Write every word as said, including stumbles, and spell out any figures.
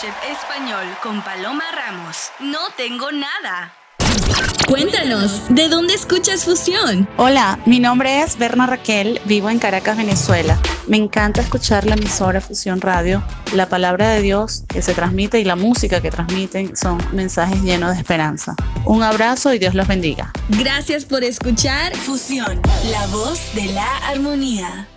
Masterchef Español con Paloma Ramos. No tengo nada. Cuéntanos, ¿de dónde escuchas Fusión? Hola, mi nombre es Berna Raquel, vivo en Caracas, Venezuela. Me encanta escuchar la emisora Fusión Radio. La palabra de Dios que se transmite y la música que transmiten son mensajes llenos de esperanza. Un abrazo y Dios los bendiga. Gracias por escuchar Fusión, la voz de la armonía.